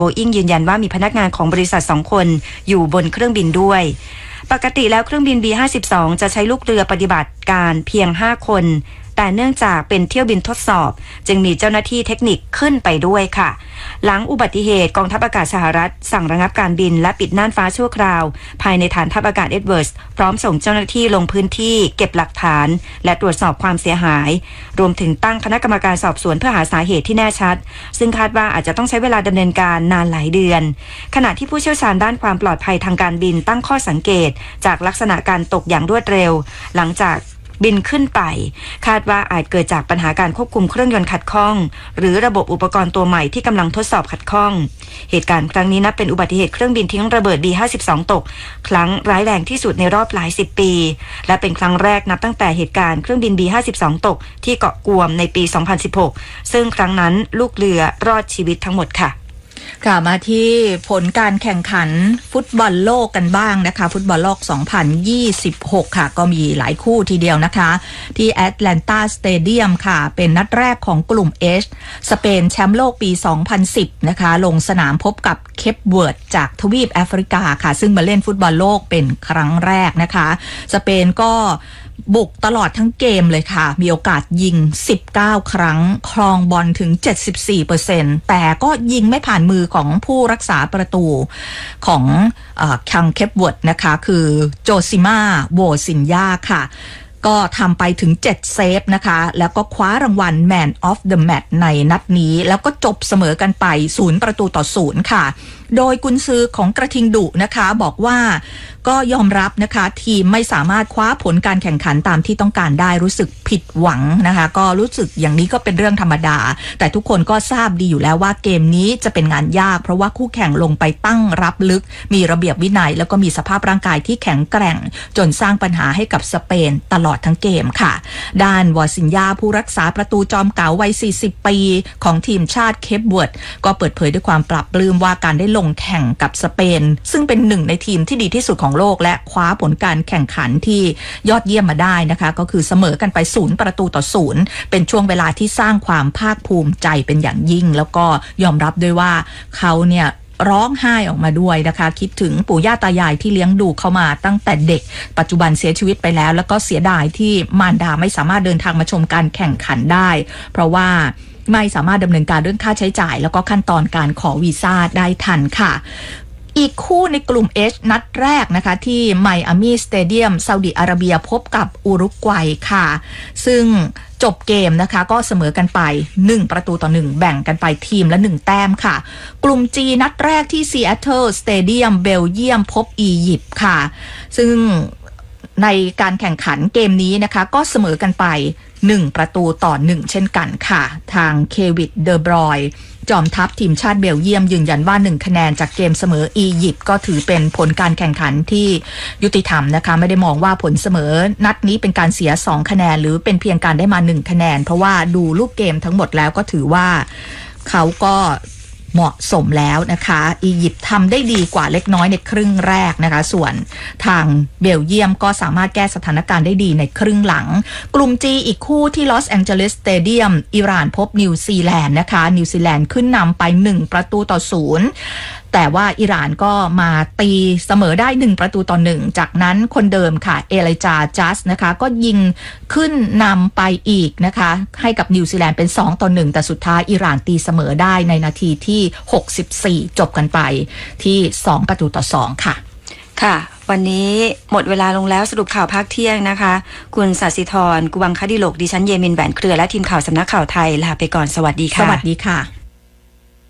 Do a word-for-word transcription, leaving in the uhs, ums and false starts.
Boeing ยืนยันว่ามีพนักงานของบริษัทสองคนอยู่บนเครื่องบินด้วยปกติแล้วเครื่องบิน บี ห้าสิบสอง จะใช้ลูกเรือปฏิบัติการเพียงห้าคนแต่เนื่องจากเป็นเที่ยวบินทดสอบจึงมีเจ้าหน้าที่เทคนิคขึ้นไปด้วยค่ะหลังอุบัติเหตุกองทัพอากาศสหรัฐสั่งระงับการบินและปิดน่านฟ้าชั่วคราวภายในฐานทัพอากาศเอ็ดเวิร์ดพร้อมส่งเจ้าหน้าที่ลงพื้นที่เก็บหลักฐานและตรวจสอบความเสียหายรวมถึงตั้งคณะกรรมการสอบสวนเพื่อหาสาเหตุที่แน่ชัดซึ่งคาดว่าอาจจะต้องใช้เวลาดำเนินการนานหลายเดือนขณะที่ผู้เชี่ยวชาญด้านความปลอดภัยทางการบินตั้งข้อสังเกตจากลักษณะการตกอย่างรวดเร็วหลังจากบินขึ้นไปคาดว่าอาจเกิดจากปัญหาการควบคุมเครื่องยนต์ขัดข้องหรือระบบอุปกรณ์ตัวใหม่ที่กำลังทดสอบขัดข้องเหตุการณ์ครั้งนี้นับเป็นอุบัติเหตุเครื่องบินทิ้งระเบิด บี ห้าสิบสอง ตกครั้งร้ายแรงที่สุดในรอบหลายสิบปีและเป็นครั้งแรกนับตั้งแต่เหตุการณ์เครื่องบิน บี ห้าสิบสอง ตกที่เกาะกวมในปี สองพันสิบหกซึ่งครั้งนั้นลูกเรือรอดชีวิตทั้งหมดค่ะค่ะมาที่ผลการแข่งขันฟุตบอลโลกกันบ้างนะคะฟุตบอลโลกสองพันยี่สิบหกค่ะก็มีหลายคู่ทีเดียวนะคะที่แอตแลนตาสเตเดียมค่ะเป็นนัดแรกของกลุ่ม H สเปนแชมป์โลกปีสองพันสิบนะคะลงสนามพบกับเคปเวิร์ดจากทวีปแอฟริกาค่ะซึ่งมาเล่นฟุตบอลโลกเป็นครั้งแรกนะคะสเปนก็บุกตลอดทั้งเกมเลยค่ะมีโอกาสยิงสิบเก้าครั้งครองบอลถึง เจ็ดสิบสี่เปอร์เซ็นต์ แต่ก็ยิงไม่ผ่านมือของผู้รักษาประตูของเอ่อคังเคปเวิร์ดนะคะคือโจซิม่าโวซินยาค่ะก็ทำไปถึงเจ็ดเซฟนะคะแล้วก็คว้ารางวัล Man of the Match ในนัดนี้แล้วก็จบเสมอกันไปศูนย์ประตูต่อศูนย์ค่ะโดยกุนซือของกระทิงดุนะคะบอกว่าก็ยอมรับนะคะทีมไม่สามารถคว้าผลการแข่งขันตามที่ต้องการได้รู้สึกผิดหวังนะคะก็รู้สึกอย่างนี้ก็เป็นเรื่องธรรมดาแต่ทุกคนก็ทราบดีอยู่แล้วว่าเกมนี้จะเป็นงานยากเพราะว่าคู่แข่งลงไปตั้งรับลึกมีระเบียบวินัยแล้วก็มีสภาพร่างกายที่แข็งแกร่งจนสร้างปัญหาให้กับสเปนตลอดทั้งเกมค่ะด้านวอซินยาผู้รักษาประตูจอมเก๋าวัยสี่สิบปีของทีมชาติเคปเวิร์ดก็เปิดเผยด้วยความปรับปลื้มว่าการได้ลงแข่งกับสเปนซึ่งเป็นหนึ่งในทีมที่ดีที่สุดของโลกและคว้าผลการแข่งขันที่ยอดเยี่ยมมาได้นะคะก็คือเสมอกันไปศูนย์ประตูต่อศูนย์เป็นช่วงเวลาที่สร้างความภาคภูมิใจเป็นอย่างยิ่งแล้วก็ยอมรับด้วยว่าเขาเนี่ยร้องไห้ออกมาด้วยนะคะคิดถึงปู่ย่าตายายที่เลี้ยงดูเขามาตั้งแต่เด็กปัจจุบันเสียชีวิตไปแล้วแล้วก็เสียดายที่มารดาไม่สามารถเดินทางมาชมการแข่งขันได้เพราะว่าไม่สามารถดำเนินการเรื่องค่าใช้จ่ายแล้วก็ขั้นตอนการขอวีซ่าได้ทันค่ะอีกคู่ในกลุ่ม H นัดแรกนะคะที่ไมอามี่สเตเดียมซาอุดิอาระเบียพบกับอุรุกวัยค่ะซึ่งจบเกมนะคะก็เสมอกันไปหนึ่งประตูต่อหนึ่งแบ่งกันไปทีมละหนึ่งแต้มค่ะกลุ่ม G นัดแรกที่ซีแอตเทิลสเตเดียมเบลเยียมพบอียิปต์ค่ะซึ่งในการแข่งขันเกมนี้นะคะก็เสมอกันไปหนึ่งประตูต่อหนึ่งเช่นกันค่ะทางเควิดเดอบรอยจอมทัพทีมชาติเบลเยียมยืนยันว่าหนึ่งคะแนนจากเกมเสมออียิปต์ก็ถือเป็นผลการแข่งขันที่ยุติธรรมนะคะไม่ได้มองว่าผลเสมอนัดนี้เป็นการเสียสองคะแนนหรือเป็นเพียงการได้มาหนึ่งคะแนนเพราะว่าดูรูปเกมทั้งหมดแล้วก็ถือว่าเขาก็เหมาะสมแล้วนะคะอียิปต์ทำได้ดีกว่าเล็กน้อยในครึ่งแรกนะคะส่วนทางเบลเยียมก็สามารถแก้สถานการณ์ได้ดีในครึ่งหลังกลุ่ม G อีกคู่ที่ลอสแองเจลิสสเตเดียมอิหร่านพบนิวซีแลนด์นะคะนิวซีแลนด์ขึ้นนำไปหนึ่งประตูต่อศูนย์แต่ว่าอิหร่านก็มาตีเสมอได้หนึ่งประตูต่อหนึ่งจากนั้นคนเดิมค่ะเอลิจาจัสนะคะก็ยิงขึ้นนำไปอีกนะคะให้กับนิวซีแลนด์เป็นสองต่อหนึ่งแต่สุดท้ายอิหร่านตีเสมอได้ในนาทีที่หกสิบสี่จบกันไปที่สองประตูต่อสองค่ะค่ะวันนี้หมดเวลาลงแล้วสรุปข่าวภาคเที่ยงนะคะคุณศศิธรกุวังคดิโลกดิฉันเยมินแหวนเครือและทีมข่าวสำนักข่าวไทยลาไปก่อนสวัสดีค่ะสวัสดีค่ะ